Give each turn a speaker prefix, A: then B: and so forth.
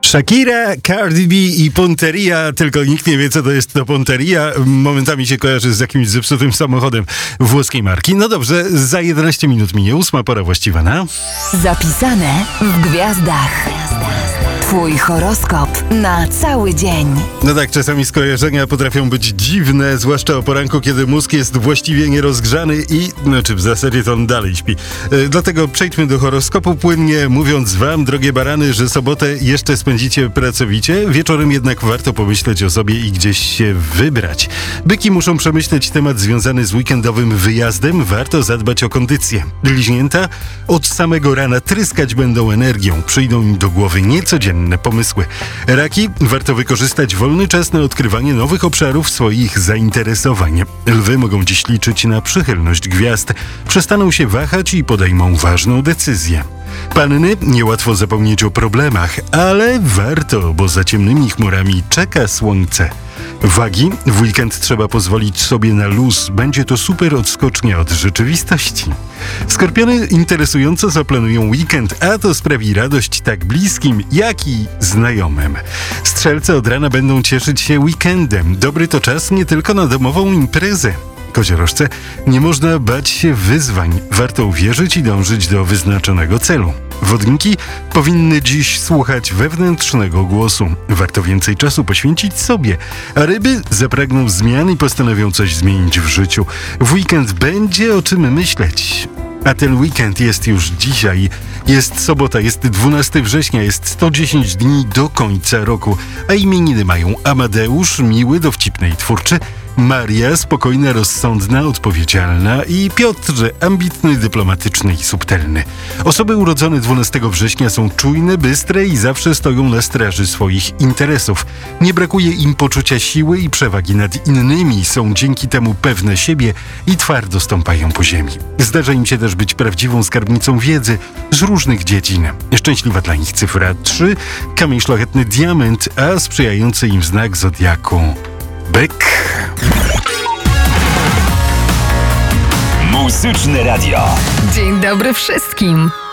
A: Shakira, Cardi B i Ponteria, tylko nikt nie wie, co to jest to Ponteria. Momentami się kojarzy z jakimś zepsutym samochodem włoskiej marki. No dobrze, za 11 minut minie 8, pora właściwa na...
B: Zapisane w gwiazdach. Twój horoskop na cały dzień.
A: No tak, czasami skojarzenia potrafią być dziwne, zwłaszcza o poranku, kiedy mózg jest właściwie nierozgrzany i, w zasadzie to on dalej śpi. Dlatego przejdźmy do horoskopu płynnie, mówiąc wam, drogie barany, że sobotę jeszcze spędzicie pracowicie, wieczorem jednak warto pomyśleć o sobie i gdzieś się wybrać. Byki muszą przemyśleć temat związany z weekendowym wyjazdem, warto zadbać o kondycję. Bliźnięta od samego rana tryskać będą energią, przyjdą im do głowy niecodzienne pomysły. Raki, warto wykorzystać wolny czas na odkrywanie nowych obszarów swoich zainteresowań. Lwy mogą dziś liczyć na przychylność gwiazd. Przestaną się wahać i podejmą ważną decyzję. Panny, niełatwo zapomnieć o problemach, ale warto, bo za ciemnymi chmurami czeka słońce. Wagi, w weekend trzeba pozwolić sobie na luz. Będzie to super odskocznia od rzeczywistości. Skorpiony interesująco zaplanują weekend, a to sprawi radość tak bliskim, jak i znajomym. Strzelce od rana będą cieszyć się weekendem. Dobry to czas nie tylko na domową imprezę. Koziorożce, nie można bać się wyzwań. Warto uwierzyć i dążyć do wyznaczonego celu. Wodniki powinny dziś słuchać wewnętrznego głosu. Warto więcej czasu poświęcić sobie. A ryby zapragną zmian i postanowią coś zmienić w życiu. W weekend będzie o czym myśleć. A ten weekend jest już dzisiaj. Jest sobota, jest 12 września, jest 110 dni do końca roku. A imieniny mają Amadeusz, miły, dowcipny i twórczy, Maria, spokojna, rozsądna, odpowiedzialna i Piotr, ambitny, dyplomatyczny i subtelny. Osoby urodzone 12 września są czujne, bystre i zawsze stoją na straży swoich interesów. Nie brakuje im poczucia siły i przewagi nad innymi, są dzięki temu pewne siebie i twardo stąpają po ziemi. Zdarza im się też być prawdziwą skarbnicą wiedzy z różnych dziedzin. Szczęśliwa dla nich cyfra 3, kamień szlachetny diament, a sprzyjający im znak zodiaku byk.
C: Muzyczne Radio.
B: Dzień dobry wszystkim.